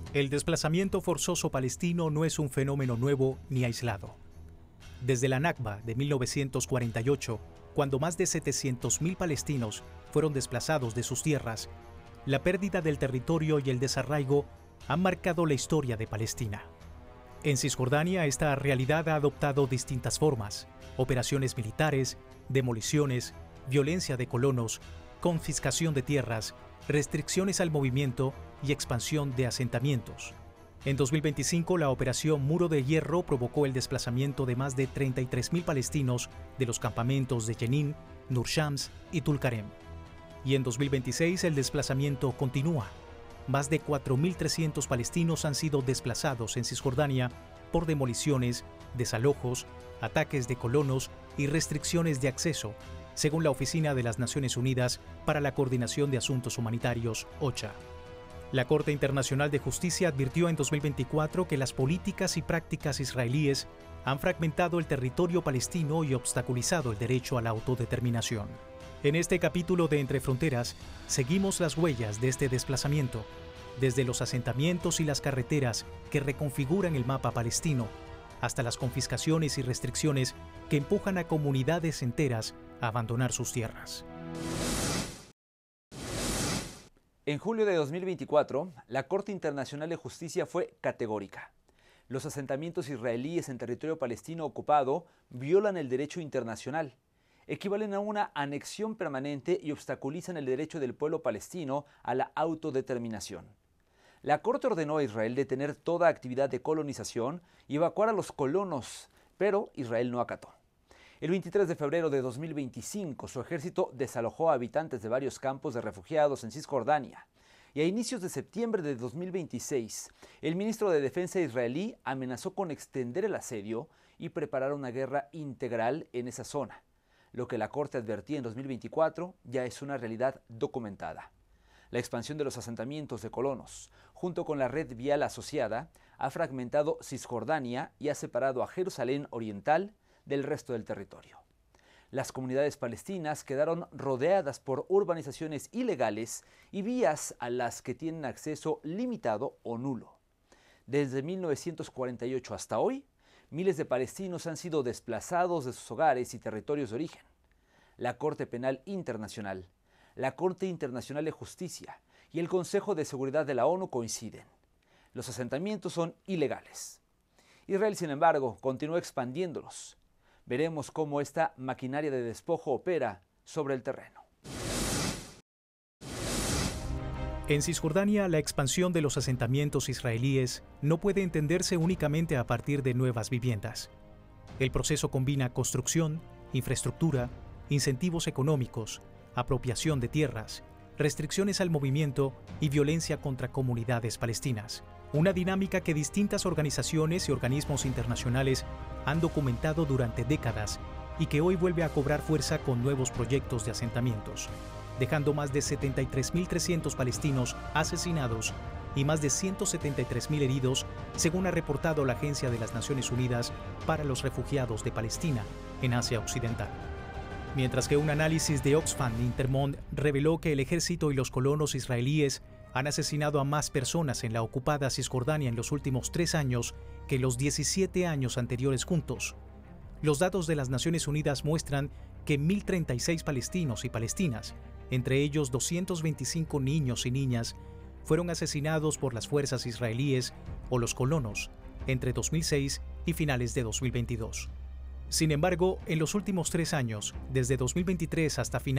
El desplazamiento forzoso palestino no es un fenómeno nuevo ni aislado. Desde la Nakba de 1948, cuando más de 700.000 palestinos fueron desplazados de sus tierras, la pérdida del territorio y el desarraigo han marcado la historia de Palestina. En Cisjordania, esta realidad ha adoptado distintas formas: operaciones militares, demoliciones, violencia de colonos, confiscación de tierras, restricciones al movimiento y expansión de asentamientos. En 2025, la operación Muro de Hierro provocó el desplazamiento de más de 33.000 palestinos de los campamentos de Jenin, Nur Shams y Tulkarem. Y en 2026 el desplazamiento continúa. Más de 4.300 palestinos han sido desplazados en Cisjordania por demoliciones, desalojos, ataques de colonos y restricciones de acceso, según la Oficina de las Naciones Unidas para la Coordinación de Asuntos Humanitarios, OCHA. La Corte Internacional de Justicia advirtió en 2024 que las políticas y prácticas israelíes han fragmentado el territorio palestino y obstaculizado el derecho a la autodeterminación. En este capítulo de Entre Fronteras, seguimos las huellas de este desplazamiento, desde los asentamientos y las carreteras que reconfiguran el mapa palestino, hasta las confiscaciones y restricciones que empujan a comunidades enteras a abandonar sus tierras. En julio de 2024, la Corte Internacional de Justicia fue categórica. Los asentamientos israelíes en territorio palestino ocupado violan el derecho internacional, equivalen a una anexión permanente y obstaculizan el derecho del pueblo palestino a la autodeterminación. La Corte ordenó a Israel detener toda actividad de colonización y evacuar a los colonos, pero Israel no acató. El 23 de febrero de 2025, su ejército desalojó a habitantes de varios campos de refugiados en Cisjordania. Y a inicios de septiembre de 2026, el ministro de Defensa israelí amenazó con extender el asedio y preparar una guerra integral en esa zona. Lo que la Corte advertía en 2024 ya es una realidad documentada. La expansión de los asentamientos de colonos, junto con la red vial asociada, ha fragmentado Cisjordania y ha separado a Jerusalén Oriental del resto del territorio. Las comunidades palestinas quedaron rodeadas por urbanizaciones ilegales y vías a las que tienen acceso limitado o nulo. Desde 1948 hasta hoy, miles de palestinos han sido desplazados de sus hogares y territorios de origen. La Corte Penal Internacional, la Corte Internacional de Justicia y el Consejo de Seguridad de la ONU coinciden. Los asentamientos son ilegales. Israel, sin embargo, continúa expandiéndolos. Veremos cómo esta maquinaria de despojo opera sobre el terreno. En Cisjordania, la expansión de los asentamientos israelíes no puede entenderse únicamente a partir de nuevas viviendas. El proceso combina construcción, infraestructura, incentivos económicos, apropiación de tierras, restricciones al movimiento y violencia contra comunidades palestinas. Una dinámica que distintas organizaciones y organismos internacionales han documentado durante décadas y que hoy vuelve a cobrar fuerza con nuevos proyectos de asentamientos, dejando más de 73.300 palestinos asesinados y más de 173.000 heridos, según ha reportado la Agencia de las Naciones Unidas para los Refugiados de Palestina en Asia Occidental. Mientras que un análisis de Oxfam Intermón reveló que el ejército y los colonos israelíes han asesinado a más personas en la ocupada Cisjordania en los últimos 3 años que los 17 años anteriores juntos. Los datos de las Naciones Unidas muestran que 1.036 palestinos y palestinas, entre ellos 225 niños y niñas, fueron asesinados por las fuerzas israelíes o los colonos entre 2006 y finales de 2022. Sin embargo, en los últimos 3 años, desde 2023 hasta finales